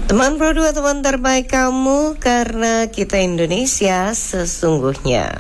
Teman Pro 2, teman terbaik kamu, karena kita Indonesia sesungguhnya.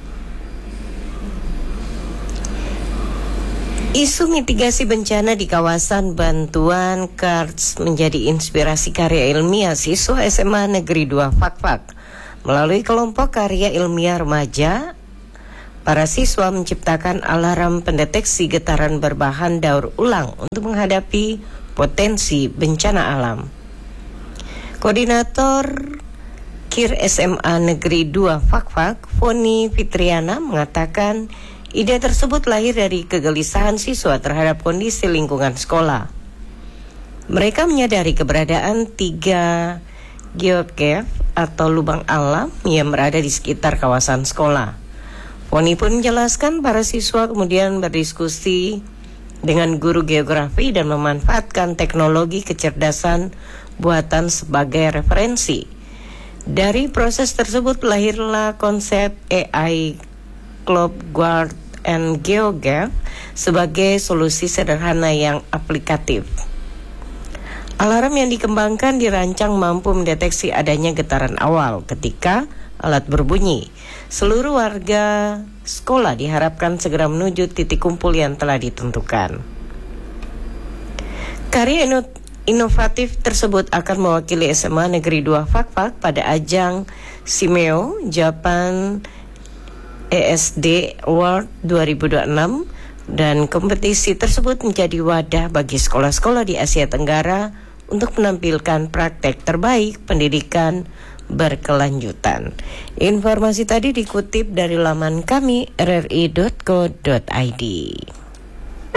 Isu mitigasi bencana di kawasan Bantuan Karts menjadi inspirasi karya ilmiah siswa SMA Negeri 2 Fakfak. Melalui kelompok karya ilmiah remaja, para siswa menciptakan alarm pendeteksi getaran berbahan daur ulang untuk menghadapi potensi bencana alam. Koordinator KIR SMA Negeri 2 Fakfak, Foni Fitriana, mengatakan ide tersebut lahir dari kegelisahan siswa terhadap kondisi lingkungan sekolah. Mereka menyadari keberadaan 3 geocave atau lubang alam yang berada di sekitar kawasan sekolah. Foni pun menjelaskan para siswa kemudian berdiskusi dengan guru geografi dan memanfaatkan teknologi kecerdasan buatan sebagai referensi. Dari proses tersebut lahirlah konsep AI Globe Guard and GeoGaf sebagai solusi sederhana yang aplikatif. Alarm yang dikembangkan dirancang mampu mendeteksi adanya getaran awal ketika alat berbunyi. Seluruh warga sekolah diharapkan segera menuju titik kumpul yang telah ditentukan. Karya inovatif tersebut akan mewakili SMA Negeri 2 Fakfak pada ajang Simeo Japan ESD Award 2026, dan kompetisi tersebut menjadi wadah bagi sekolah-sekolah di Asia Tenggara untuk menampilkan praktek terbaik pendidikan berkelanjutan. Informasi tadi dikutip dari laman kami rri.co.id.